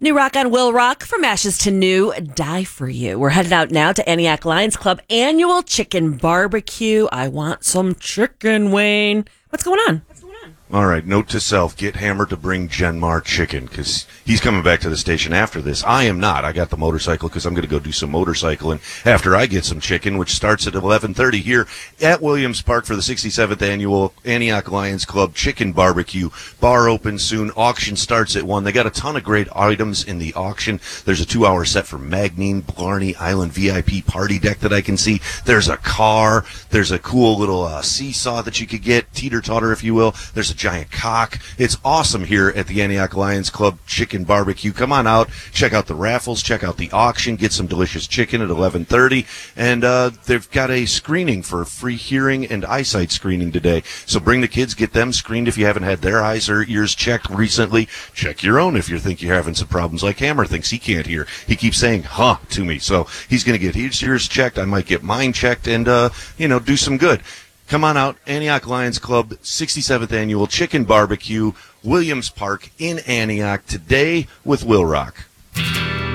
New Rock on Will Rock, From Ashes to New, Die For You. We're headed out now to Antioch Lions Club annual chicken barbecue. I want some chicken, Wayne. What's going on? All right, note to self, get Hammer to bring Genmar chicken, because he's coming back to the station after this. I am not. I got the motorcycle because I'm going to go do some motorcycling after I get some chicken, which starts at 11:30 here at Williams Park for the 67th Annual Antioch Lions Club Chicken Barbecue. Bar opens soon. Auction starts at 1. They got a ton of great items in the auction. There's a 2-hour set for Magnine Blarney Island VIP party deck that I can see. There's a car. There's a cool little seesaw that you could get, teeter-totter, if you will. There's a giant cock. It's awesome here at the Antioch Lions Club Chicken Barbecue. Come on out, check out the raffles, check out the auction, get some delicious chicken at 11:30, and they've got a screening for free hearing and eyesight screening today. So bring the kids, get them screened if you haven't had their eyes or ears checked recently. Check your own if you think you're having some problems, like Hammer thinks he can't hear. He keeps saying, huh, to me. So he's going to get his ears checked. I might get mine checked and, do some good. Come on out, Antioch Lions Club, 67th Annual Chicken Barbecue, Williams Park in Antioch, today with Will Rock.